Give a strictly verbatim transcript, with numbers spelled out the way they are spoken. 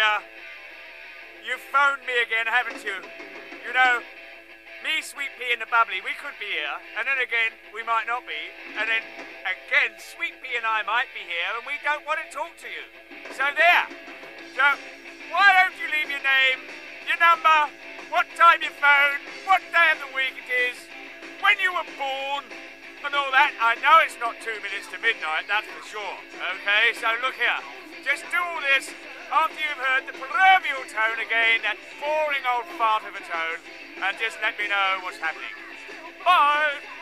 here. You've phoned me again, haven't you? You know, me, Sweet Pea and the Bubbly, we could be here, and then again, we might not be, and then again, Sweet Pea and I might be here, and we don't want to talk to you. So there. So, why don't you leave your name, your number, what time you phone, what day of the week it is, when you were born, and all that. I know it's not two minutes to midnight, that's for sure. Okay, so look here. Just do all this after you've heard the proverbial tone again, that boring old fart of a tone, and just let me know what's happening. Bye!